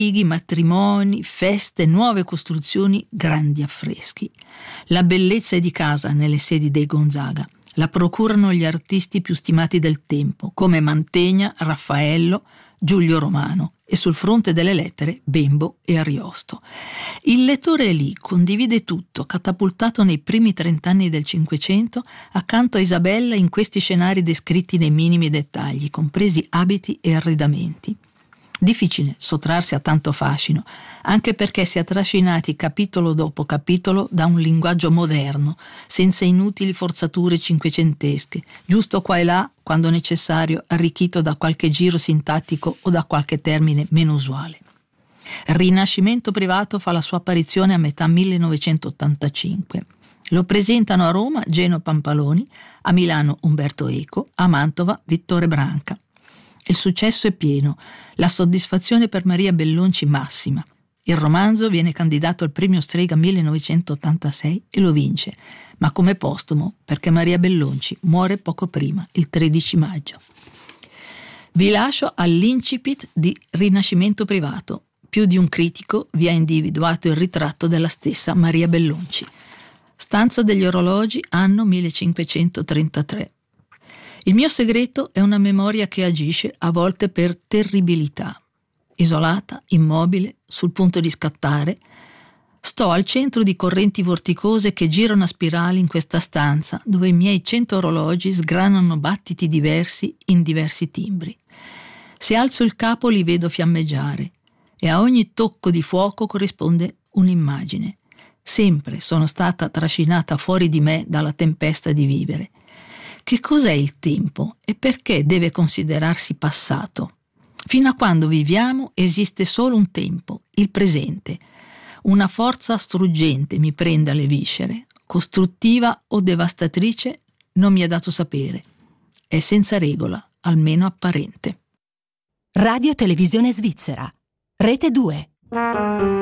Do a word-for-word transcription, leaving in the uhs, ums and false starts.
Righi, matrimoni, feste, nuove costruzioni, grandi affreschi. La bellezza è di casa nelle sedi dei Gonzaga. La procurano gli artisti più stimati del tempo, come Mantegna, Raffaello, Giulio Romano, e sul fronte delle lettere Bembo e Ariosto. Il lettore è lì, condivide tutto, catapultato nei primi trent'anni del Cinquecento, accanto a Isabella in questi scenari descritti nei minimi dettagli, compresi abiti e arredamenti. Difficile sottrarsi a tanto fascino, anche perché si è trascinati capitolo dopo capitolo da un linguaggio moderno, senza inutili forzature cinquecentesche, giusto qua e là, quando necessario, arricchito da qualche giro sintattico o da qualche termine meno usuale. Rinascimento privato fa la sua apparizione a metà millenovecentottantacinque. Lo presentano a Roma Geno Pampaloni, a Milano Umberto Eco, a Mantova Vittore Branca. Il successo è pieno, la soddisfazione per Maria Bellonci massima. Il romanzo viene candidato al premio Strega millenovecentottantasei e lo vince, ma come postumo, perché Maria Bellonci muore poco prima, il tredici maggio. Vi lascio all'incipit di Rinascimento privato. Più di un critico vi ha individuato il ritratto della stessa Maria Bellonci. Stanza degli orologi, anno millecinquecentotrentatré. Il mio segreto è una memoria che agisce a volte per terribilità. Isolata, immobile, sul punto di scattare, sto al centro di correnti vorticose che girano a spirali in questa stanza, dove i miei cento orologi sgranano battiti diversi in diversi timbri. Se alzo il capo li vedo fiammeggiare e a ogni tocco di fuoco corrisponde un'immagine. Sempre sono stata trascinata fuori di me dalla tempesta di vivere. Che cos'è il tempo e perché deve considerarsi passato? Fino a quando viviamo esiste solo un tempo, il presente. Una forza struggente mi prende alle viscere, costruttiva o devastatrice non mi è dato sapere. È senza regola, almeno apparente. Radio Televisione Svizzera, Rete due.